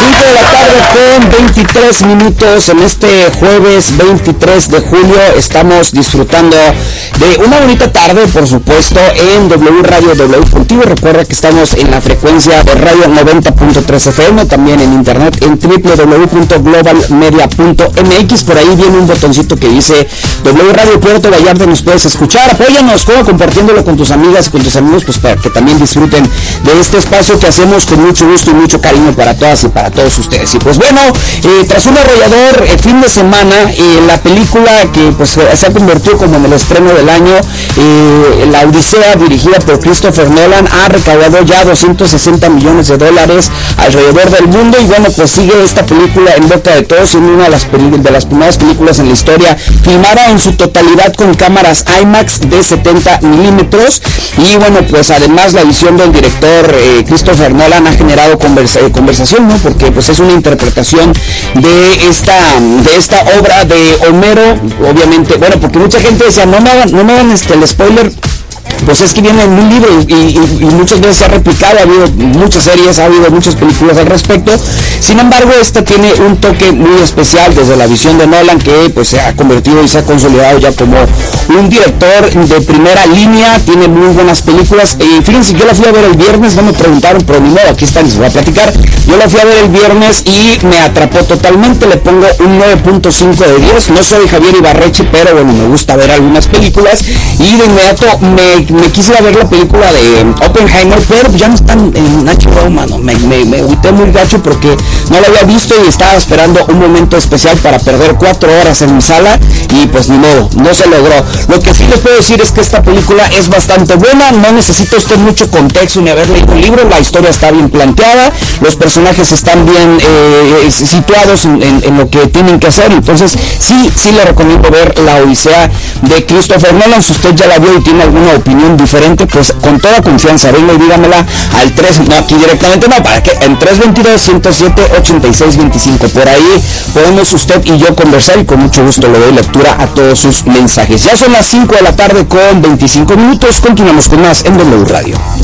5 de la tarde con 23 minutos en este jueves 23 de julio. Estamos disfrutando de una bonita tarde, por supuesto, en W Radio W Contigo. Recuerda que estamos en la frecuencia de radio 90.3 FM, también en internet en www.globalmedia.mx. Por ahí viene un botoncito que dice W Radio Puerto Vallarta, nos puedes escuchar. Apóyanos, como compartiéndolo con tus amigas y con tus amigos, pues para que también disfruten de este espacio que hacemos con mucho gusto y mucho cariño para todas y para todos ustedes. Y pues bueno, tras un arrollador fin de semana, la película que pues se ha convertido como en el estreno del año, La Odisea, dirigida por Christopher Nolan, ha recaudado ya 260 millones de dólares alrededor del mundo. Y bueno, pues sigue esta película en boca de todos, en una de las primeras películas en la historia filmada en su totalidad con cámaras IMAX de 70 milímetros. Y bueno, pues además la visión del director Christopher Nolan ha generado conversación, ¿no? Porque pues es una interpretación de esta obra de Homero, obviamente. Bueno, porque mucha gente decía, no me hagan el spoiler. Pues es que viene en un libro y muchas veces se ha replicado, ha habido muchas series, ha habido muchas películas al respecto. Sin embargo, esta tiene un toque muy especial desde la visión de Nolan, que pues se ha convertido y se ha consolidado ya como un director de primera línea. Tiene muy buenas películas. Fíjense, yo la fui a ver el viernes, no me preguntaron, pero ni modo, aquí están, les voy a platicar. Yo la fui a ver el viernes y me atrapó totalmente. Le pongo un 9.5 de 10. No soy Javier Ibarreche, pero bueno, me gusta ver algunas películas y de inmediato me quise ver la película de Oppenheimer, pero ya no están en HBO, mano. Me agüité muy gacho porque no la había visto y estaba esperando un momento especial para perder 4 horas en mi sala y pues ni modo, no se logró. Lo que sí les puedo decir es que esta película es bastante buena, no necesita usted mucho contexto ni haber leído un libro, la historia está bien planteada, los personajes están bien situados en lo que tienen que hacer. Entonces sí le recomiendo ver La Odisea de Christopher Nolan. Si usted ya la vio y tiene alguna opinión diferente, pues con toda confianza venga y dígamela al 3, no aquí directamente, no, para que en 322-107-8625, por ahí podemos usted y yo conversar y con mucho gusto le doy lectura a todos sus mensajes. Ya son las 5 de la tarde con 25 minutos, continuamos con más en W Radio.